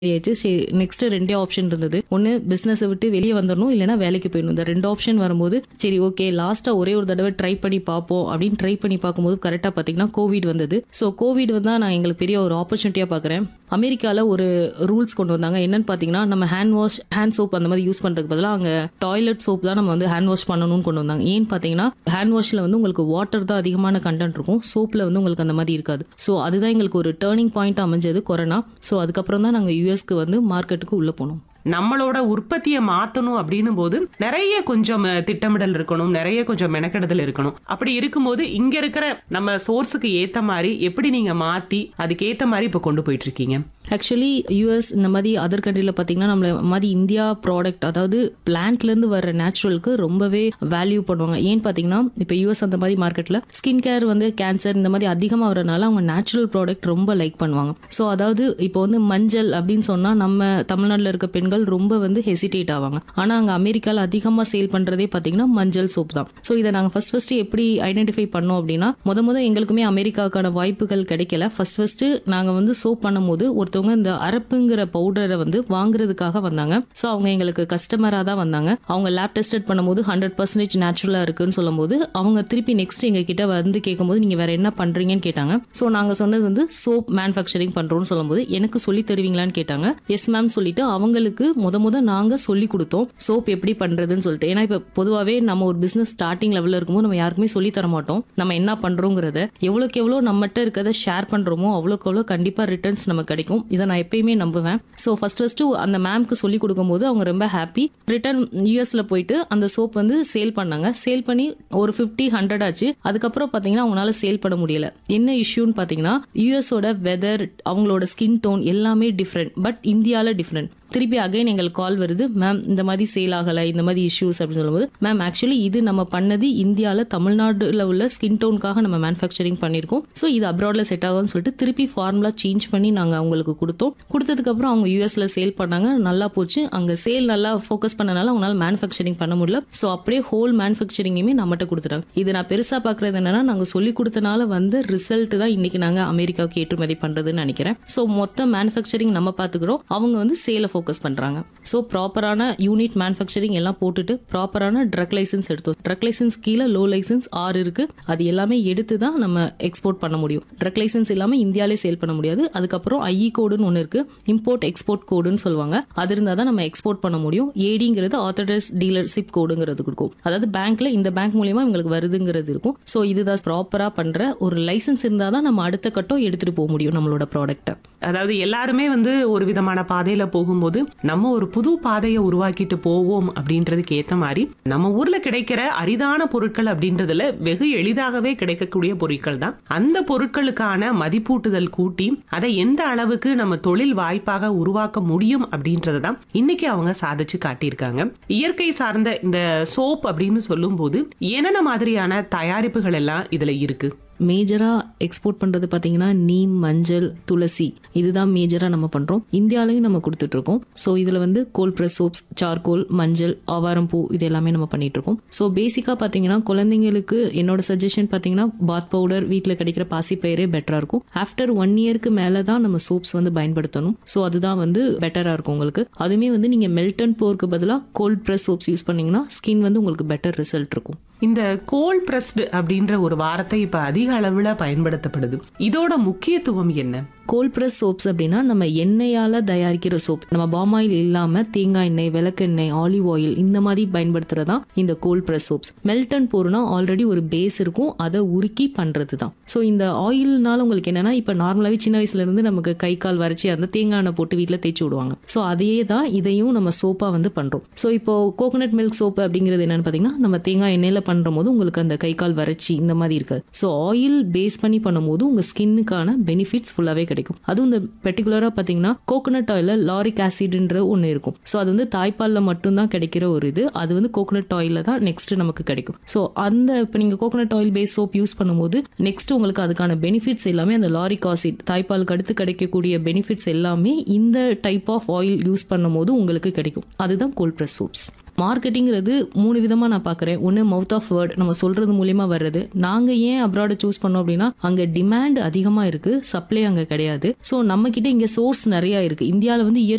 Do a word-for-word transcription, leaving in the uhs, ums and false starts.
ஆச்சு. சரி, நெக்ஸ்ட் ரெண்டே ஆப்ஷன் இருந்தது. ஒன்னு பிசினஸை விட்டு வெளியே வந்துடணும், இல்லைன்னா வேலைக்கு போயிடணும். இந்த ரெண்டு ஆப்ஷன் வரும்போது சரி ஓகே லாஸ்டா ஒரே ஒரு தடவை ட்ரை பண்ணி பார்ப்போம் அப்படின்னு ட்ரை பண்ணி பார்க்கும்போது கரெக்டா பாத்தீங்கன்னா கோவிட் வந்தது. ஸோ கோவிட் வந்தா நான் எங்களுக்கு பெரிய ஒரு ஆப்பர்ச்சுனிட்டியா பாக்குறேன். அமெரிக்கால ஒரு ரூல்ஸ் கொண்டு வந்தாங்க. என்னன்னு பாத்தீங்கன்னா நம்ம ஹேண்ட் வாஷ் ஹேண்ட் சோப் அந்த மாதிரி யூஸ் பண்றதுக்கு பதிலாக அங்க டாய்லெட் சோப் தான் நம்ம வந்து ஹேண்ட் வாஷ் பண்ணணும்னு கொண்டு வந்தாங்க. ஏன்னு பாத்தீங்கன்னா ஹேண்ட் வாஷ்ல வந்து உங்களுக்கு வாட்டர் தான் அதிகமான கண்டென்ட் இருக்கும், சோப்ல வந்து உங்களுக்கு அந்த மாதிரி இருக்காது. ஸோ அதுதான் எங்களுக்கு ஒரு டேர்னிங் பாயிண்ட் அமைஞ்சது கொரோனா. ஸோ அதுக்கப்புறம் தான் நாங்கள் யூஎஸ்க்கு வந்து மார்க்கெட்டுக்கு உள்ள போனோம். நம்மளோட உற்பத்தியை மாத்தணும் அப்படின்னும் போது நிறைய கொஞ்சம் அஹ், திட்டமிடல் இருக்கணும், நிறைய கொஞ்சம் மெனக்கெடுதல் இருக்கணும். அப்படி இருக்கும்போது இங்க இருக்கிற நம்ம சோர்ஸுக்கு ஏத்த மாதிரி எப்படி நீங்க மாத்தி அதுக்கு ஏத்த மாதிரி இப்ப கொண்டு போயிட்டு இருக்கீங்க? ஆக்சுவலி யூஎஸ் இந்த மாதிரி அதர் கண்ட்ரியில் பார்த்தீங்கன்னா நம்மள மாதிரி இந்தியா ப்ராடக்ட் அதாவது பிளான்ட்லேருந்து வர நேச்சுரலுக்கு ரொம்பவே வேல்யூ பண்ணுவாங்க. ஏன்னு பார்த்தீங்கன்னா இப்போ யூஎஸ் அந்த மாதிரி மார்க்கெட்டில் ஸ்கின் கேர் வந்து கேன்சர் இந்த மாதிரி அதிகமாக வரனால அவங்க நேச்சுரல் ப்ராடக்ட் ரொம்ப லைக் பண்ணுவாங்க. ஸோ அதாவது இப்போ வந்து மஞ்சள் அப்படின்னு சொன்னால் நம்ம தமிழ்நாட்டில் இருக்க பெண்கள் ரொம்ப வந்து ஹெசிடேட் ஆவாங்க. ஆனால் அங்கே அமெரிக்காவில் அதிகமாக சேல் பண்ணுறதே பார்த்தீங்கன்னா மஞ்சள் சோப் தான். ஸோ இதை நாங்கள் ஃபர்ஸ்ட் ஃபர்ஸ்ட் எப்படி ஐடென்டிஃபை பண்ணோம் அப்படின்னா முத முத எங்களுக்குமே அமெரிக்காவுக்கான வாய்ப்புகள் கிடைக்கல. ஃபர்ஸ்ட் ஃபர்ஸ்ட் நாங்கள் வந்து சோப் பண்ணும்போது ஒருத்தவங்க இந்த அரப்புங்கிற பவுடரை வந்து வாங்குறதுக்காக வந்தாங்க. ஸோ அவங்க எங்களுக்கு கஸ்டமராக தான் வந்தாங்க. அவங்க லேப் டெஸ்டட் பண்ணும்போது ஹண்ட்ரட் பர்சன்டேஜ் நேச்சுரலாக இருக்குன்னு சொல்லும் போது அவங்க திருப்பி நெக்ஸ்ட் எங்க கிட்ட வந்து கேட்கும்போது நீங்க வேற என்ன பண்றீங்கன்னு கேட்டாங்க. ஸோ நாங்க சொன்னது வந்து சோப் மேனுஃபேக்சரிங் பண்றோம்னு சொல்லும்போது எனக்கு சொல்லி தருவீங்களான்னு கேட்டாங்க. எஸ் மேம் சொல்லிட்டு அவங்களுக்கு முத முத நாங்க சொல்லி கொடுத்தோம் சோப் எப்படி பண்றதுன்னு சொல்லிட்டு. ஏன்னா இப்ப பொதுவாகவே நம்ம ஒரு பிசினஸ் ஸ்டார்டிங் லெவலில் இருக்கும்போது நம்ம யாருக்குமே சொல்லி தர மாட்டோம். நம்ம என்ன பண்றோங்கிறத எவ்வளோக்கு எவ்வளோ நம்மகிட்ட இருக்கிறத ஷேர் பண்றோமோ அவ்வளோக்கு எவ்வளோ கண்டிப்பா ரிட்டர்ன்ஸ் நமக்கு கிடைக்கும். இதை நான் எப்பயுமே நம்புவேன். ஸோ ஃபர்ஸ்ட் ஃபர்ஸ்ட் அந்த மேம்க்கு சொல்லி கொடுக்கும்போது அவங்க ரொம்ப ஹாப்பி. ரிட்டர்ன் யூஎஸ்ல போயிட்டு அந்த சோப் வந்து சேல் பண்ணாங்க. சேல் பண்ணி ஒரு ஃபிஃப்டி ஹண்ட்ரட் ஆச்சு. அதுக்கப்புறம் பாத்தீங்கன்னா அவங்களால சேல் பண்ண முடியல. என்ன இஷ்யூன்னு பாத்தீங்கன்னா யூஎஸோட வெதர் அவங்களோட ஸ்கின் டோன் எல்லாமே டிஃப்ரெண்ட். பட் இந்தியால டிஃப்ரெண்ட். திருப்பி அகைன் எங்களுக்கு கால் வருது, மேம் இந்த மாதிரி சேல் ஆகல, இந்த மாதிரி இஷ்யூஸ் அப்படின்னு சொல்லும்போது மேம் ஆக்சுவலி இது நம்ம பண்ணது இந்தியாவில் தமிழ்நாடுல உள்ள ஸ்கின் டோனுக்காக நம்ம மேனுஃபேக்சரிங் பண்ணியிருக்கோம். ஸோ இது அப்ராட்ல செட் ஆகும்னு சொல்லிட்டு திருப்பி ஃபார்முலா சேஞ்ச் பண்ணி நாங்கள் அவங்களுக்கு கொடுத்தோம். கொடுத்ததுக்கு அப்புறம் அவங்க யூஎஸ்ல சேல் பண்ணாங்க, நல்லா போச்சு. அங்கே சேல் நல்லா ஃபோக்கஸ் பண்ணனால அவங்களால மேனுஃபேக்சரிங் பண்ண முடியல. ஸோ அப்படியே ஹோல் மேனுஃபேக்சரிங்குமே நம்மகிட்ட கொடுத்துட்டாங்க. இது நான் பெருசா பார்க்கறது என்னன்னா நாங்கள் சொல்லி கொடுத்தனால வந்து ரிசல்ட் தான் இன்னைக்கு நாங்கள் அமெரிக்காவுக்கு ஏற்றுமதி பண்றதுன்னு நினைக்கிறேன். ஸோ மொத்த மேனுஃபேக்சரிங் நம்ம பார்த்துக்கிறோம், அவங்க வந்து சேலை ஃபோக்கஸ் பண்றாங்க. சோ ப்ராப்பரான யூனிட் மேனுஃபேக்சரிங் எல்லாம் போட்டுட்டு ப்ராப்பரான ட்ரக் லைசன்ஸ் எடுத்தோம். ட்ரக் லைசன்ஸ் கீழே லோ லைசன்ஸ் ஆறு இருக்கு. அது எல்லாமே எடுத்து தான் நம்ம எக்ஸ்போர்ட் பண்ண முடியும். ட்ரக் லைசன்ஸ் இல்லாம இந்தியாலே சேல் பண்ண முடியாது. அதுக்கப்புறம் ஐஇ கோடுன்னு ஒன்று இருக்கு, இம்போர்ட் எக்ஸ்போர்ட் கோடுன்னு சொல்லுவாங்க. அது இருந்தால் தான் நம்ம எக்ஸ்போர்ட் பண்ண முடியும். ஏடிங்கிறது ஆத்தரைஸ் டீலர்ஷிப் கோடுங்கிறது இருக்கும். அதாவது பேங்க்ல இந்த பேங்க் மூலியமா இவங்களுக்கு வருதுங்கிறது இருக்கும். ஸோ இதுதான் ப்ராப்பரா பண்ற ஒரு லைசன்ஸ் இருந்தால் தான் நம்ம அடுத்த கட்டம் எடுத்துட்டு போக முடியும் நம்மளோட ப்ராடக்ட்டை. அதாவது எல்லாருமே வந்து ஒரு விதமான பாதையில போகும்போது நம்ம ஒரு புது பாதையை உருவாக்கிட்டு போவோம் அப்படின்றதுக்கு ஏத்த மாதிரி நம்ம ஊர்ல கிடைக்கிற அரிதான பொருட்கள் அப்படின்றதுல வெகு எளிதாகவே கிடைக்கக்கூடிய பொருட்கள் தான். அந்த பொருட்களுக்கான மதிப்பூட்டுதல் கூட்டி அதை எந்த அளவுக்கு நம்ம தொழில் வாய்ப்பாக உருவாக்க முடியும் அப்படின்றதான் இன்னைக்கு அவங்க சாதிச்சு காட்டியிருக்காங்க. இயற்கை சார்ந்த இந்த சோப் அப்படின்னு சொல்லும் போது என்னென்ன மாதிரியான தயாரிப்புகள் எல்லாம் இதுல இருக்கு? மேஜரா எக்ஸ்போர்ட் பண்றது பாத்தீங்கன்னா நீம், மஞ்சள், துளசி, இதுதான் மேஜரா நம்ம பண்றோம். இந்தியாலையும் நம்ம கொடுத்துட்டு இருக்கோம். ஸோ இதுல வந்து கோல்ட் பிரஸ் சோப்ஸ், சார்கோல், மஞ்சள், ஆவாரம் பூ இது எல்லாமே நம்ம பண்ணிட்டு இருக்கோம். ஸோ பேசிக்கா பாத்தீங்கன்னா குழந்தைங்களுக்கு என்னோட சஜஷன் பாத்தீங்கன்னா பாத் பவுடர் வீட்டில் கிடைக்கிற பாசி பயிரே பெட்டரா இருக்கும். ஆஃப்டர் ஒன் இயருக்கு மேல தான் நம்ம சோப்ஸ் வந்து பயன்படுத்தணும். ஸோ அதுதான் வந்து பெட்டரா இருக்கும் உங்களுக்கு. அதுவுமே வந்து நீங்க மெல்டன் போருக்கு பதிலாக கோல்ட் பிரஸ் சோப்ஸ் யூஸ் பண்ணீங்கன்னா ஸ்கின் வந்து உங்களுக்கு பெட்டர் ரிசல்ட் இருக்கும். இந்த கோல்ட் பிரஸ்டு அப்படின்ற ஒரு வார்த்தை இப்ப அதிக அளவுல பயன்படுத்தப்படுது. இதோட முக்கியத்துவம் என்ன? கோல்ட் பிரஸ் சோப்ஸ் அப்படின்னா நம்ம எண்ணெயால தயாரிக்கிற சோப். நம்ம பாம் ஆயில் இல்லாம தேங்காய் எண்ணெய், விளக்கெண்ணெய், ஆலிவ் ஆயில் இந்த மாதிரி பயன்படுத்துறதா இந்த gold press soaps. Molten போர்னா already ஒரு பேஸ் இருக்கும், அதை உருக்கி பண்றது தான். ஸோ இந்த ஆயில்னால உங்களுக்கு என்னன்னா இப்ப நார்மலாவே சின்ன வயசுல இருந்து நமக்கு கை கால் வரைச்சி அந்த தேங்காய் எண்ணெய் போட்டு வீட்டுல தேய்ச்சி விடுவாங்க. ஸோ அதையே தான் இதையும் நம்ம சோப்பா வந்து பண்றோம். ஸோ இப்போ கோகோனட் மில்க் சோப் அப்படிங்கிறது என்னன்னு பாத்தீங்கன்னா நம்ம தேங்காய் எண்ணெயில பண்ற போது உங்களுக்கு அந்த கை கால் வறட்சி இந்த மாதிரி இருக்காது. ஸோ ஆயில் பேஸ் பண்ணி பண்ணும்போது உங்க ஸ்கின்னுக்கான பெனிஃபிட்ஸ் ஃபுல்லாவே கிடைக்கும். அதுவும் இந்த பெர்டிகுலரா பாத்தீங்கன்னா கோகோனட் ஆயில லாரிக் ஆசிட்ன்ற ஒன்னு இருக்கும். ஸோ அது வந்து தாய்ப்பால்ல மட்டும்தான் கிடைக்கிற ஒரு இது. அது வந்து கோகோனட் ஆயில தான் நெக்ஸ்ட் நமக்கு கிடைக்கும். ஸோ அந்த இப்போ நீங்க coconut oil base soap use பண்ணும்போது நெக்ஸ்ட் உங்களுக்கு அதுக்கான பெனிஃபிட்ஸ் எல்லாமே அந்த லாரிக் ஆசிட் தாய்ப்பாலுக்கு அடுத்து கிடைக்கக்கூடிய பெனிஃபிட்ஸ் எல்லாமே இந்த டைப் ஆஃப் ஆயில் யூஸ் பண்ணும்போது உங்களுக்கு கிடைக்கும். அதுதான் கோல்ட் பிரஸ் சோப்ஸ். மார்க்கெட்டிங்கிறது மூணு விதமா நான் பாக்குறேன். ஒன்னு மவுத் ஆஃப் வேர்ட், நம்ம சொல்றது மூலியமா வர்றது. நாங்க ஏன் அப்ராட சூஸ் பண்ணோம் அப்படின்னா அங்க டிமாண்ட் அதிகமா இருக்கு, சப்ளை அங்க கிடையாது. சோ நம்ம கிட்ட இங்க சோர்ஸ் நிறைய இருக்கு. இந்தியாவில வந்து